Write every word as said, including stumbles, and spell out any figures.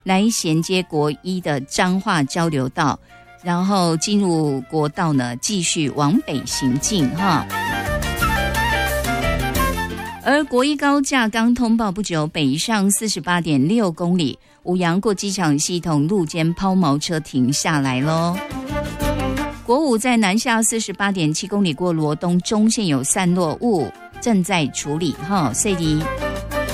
来衔接国一的彰化交流道，然后进入国道呢，继续往北行进哈。而国一高架刚通报不久，北上 四十八点六公里，五杨过机场系统路肩抛锚车停下来咯。国五在南下 四十八点七公里过罗东中线有散落物，正在处理哈，所以